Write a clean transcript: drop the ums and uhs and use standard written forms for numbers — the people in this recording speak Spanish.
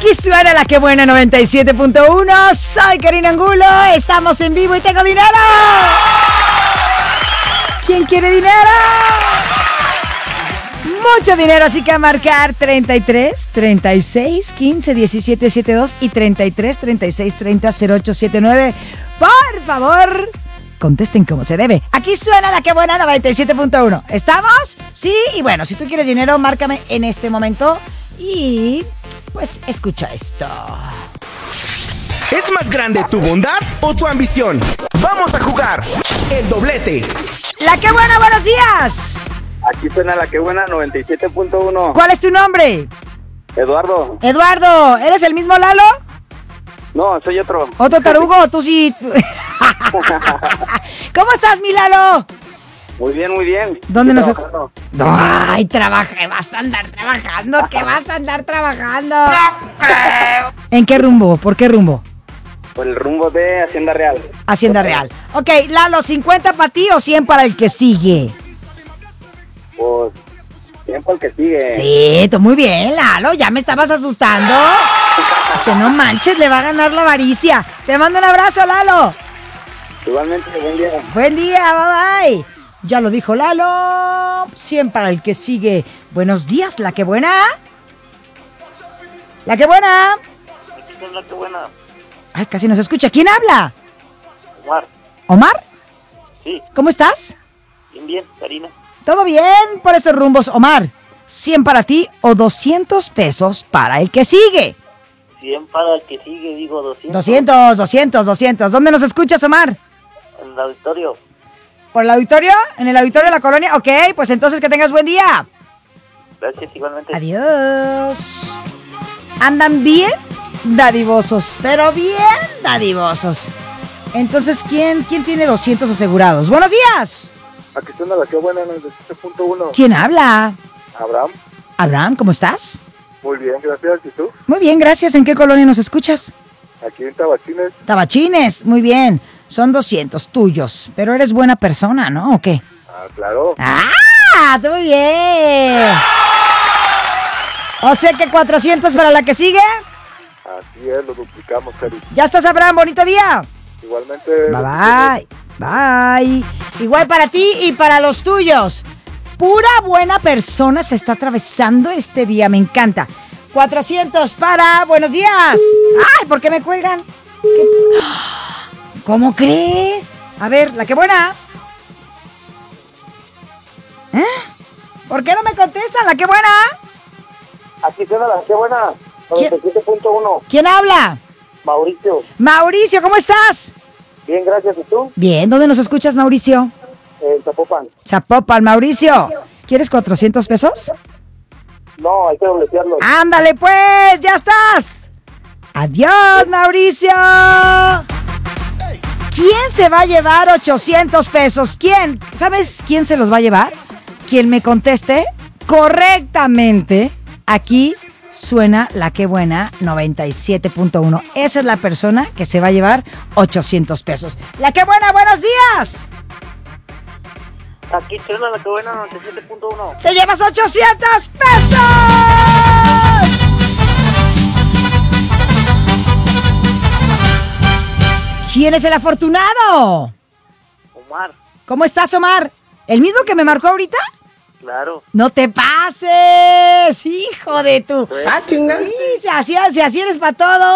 Aquí suena la que buena 97.1. Soy Karina Angulo. Estamos en vivo y tengo dinero. ¿Quién quiere dinero? Mucho dinero, así que a marcar 33 36 15 17 72 y 33 36 30 08 79. Por favor, contesten como se debe. Aquí suena la que buena 97.1. ¿Estamos? Sí, y bueno, si tú quieres dinero, márcame en este momento y pues escucha esto. ¿Es más grande tu bondad o tu ambición? Vamos a jugar el doblete. La que buena, buenos días. Aquí suena la que buena 97.1. ¿Cuál es tu nombre? Eduardo. Eduardo, ¿eres el mismo Lalo? No, soy otro. ¿Otro tarugo? Tú sí. ¿Cómo estás, mi Lalo? Muy bien, muy bien. ¿Dónde nos trabajando. Ay, trabaja, vas a andar trabajando, que vas a andar trabajando. No creo. ¿En qué rumbo? ¿Por qué rumbo? Por el rumbo de Hacienda Real. Hacienda Real. Ok, Lalo, ¿50 para ti o 100 para el que sigue? Pues, tiempo el que sigue. Sí, tú muy bien, Lalo, ya me estabas asustando. Que no manches, le va a ganar la avaricia. Te mando un abrazo, Lalo. Igualmente, buen día. Buen día, bye bye. Ya lo dijo Lalo. 100 para el que sigue. Buenos días, la que buena. La que buena. Aquí es la que buena. Ay, casi no se escucha. ¿Quién habla? Omar. ¿Omar? Sí, ¿Cómo estás? bien, Karina. ¿Todo bien por estos rumbos, Omar? 100 para ti o 200 pesos para el que sigue. 100 para el que sigue, digo 200. ¿Dónde nos escuchas, Omar? En el auditorio. ¿Por el auditorio? ¿En el auditorio de la colonia? Ok, pues entonces que tengas buen día. Gracias, igualmente. Adiós. ¿Andan bien? Dadivosos, pero bien dadivosos. Entonces, ¿quién tiene 200 asegurados? ¡Buenos días! Aquí suena la que buena 97.1. ¿Quién habla? Abraham. Abraham, ¿cómo estás? Muy bien, gracias. ¿Y tú? Muy bien, gracias. ¿En qué colonia nos escuchas? Aquí en Tabachines. Tabachines, muy bien. Son 200 tuyos, pero eres buena persona, ¿no? ¿O qué? Ah, claro. ¡Ah! ¡Muy bien! O sea que 400 para la que sigue. Así es, lo duplicamos, Cari. Ya estás, Abraham. Bonito día. Igualmente. Bye, bye. Igual para ti y para los tuyos. Pura buena persona se está atravesando este día. Me encanta. 400 para... Buenos días. Ay, ¿por qué me cuelgan? ¿Cómo crees? A ver, la que buena. ¿Eh? ¿Por qué no me contestan? La que buena. Aquí suena la que buena 97.1. ¿Quién habla? Mauricio. Mauricio, ¿cómo estás? Bien, gracias. ¿Y tú? Bien, ¿dónde nos escuchas, Mauricio? Zapopan. Zapopan, Mauricio. ¿Quieres 400 pesos? No, hay que dobletearlo. ¡Ándale, pues! ¡Ya estás! ¡Adiós, Mauricio! ¿Quién se va a llevar 800 pesos? ¿Quién? ¿Sabes quién se los va a llevar? Quien me conteste correctamente. Aquí suena la que buena 97.1. Esa es la persona que se va a llevar 800 pesos. ¡La que buena! ¡Buenos días! Aquí suena la que buena 97.1. ¡Te llevas 800 pesos! ¿Quién es el afortunado? Omar. ¿Cómo estás, Omar? ¿El mismo que me marcó ahorita? Claro. ¡No te pases! ¡Hijo de tu! Ah, chinga. Sí, si así eres para todo.